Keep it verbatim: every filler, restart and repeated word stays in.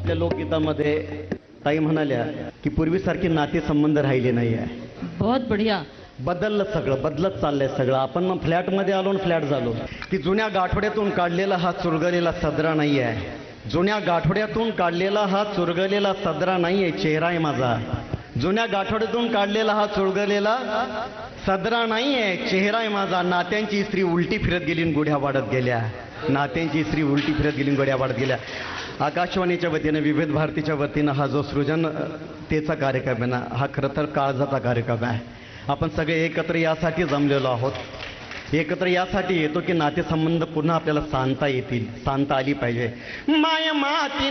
आपल्या लोकगीतामध्ये ताई म्हणाल्या की पूर्वीसारखी नातेसंबंध राहिले नाही आहे. बहुत बढ़िया. बदललं सगळं, बदलत चाललंय सगळं. आपण मग फ्लॅटमध्ये आलो आणि फ्लॅट झालो की जुन्या गाठोड्यातून काढलेला हा चुरगलेला सदरा नाही आहे. जुन्या गाठोड्यातून काढलेला हा चुरगलेला सदरा नाही आहे, चेहरा आहे माझा. जुन्या गाठोड्यातून काढलेला हा चुरगलेला सदरा नाही आहे, चेहरा आहे माझा. नात्यांची स्त्री उलटी फिरत गेली आणि गुढ्या वाढत गेल्या. नात्यांची स्त्री उलटी फिरत गेली आणि गुढ्या वाढत गेल्या. आकाशवाणीच्या वतीने, विविध भारतीच्या वतीनं हा जो सृजनतेचा कार्यक्रम आहे ना, हा खरं तर काळजाचा कार्यक्रम आहे. आपण सगळे एकत्र यासाठी जमलेलो आहोत. एकत्र यासाठी येतो की नातेसंबंध पुन्हा आपल्याला सांगता येतील, सांगता आली पाहिजे. माय माती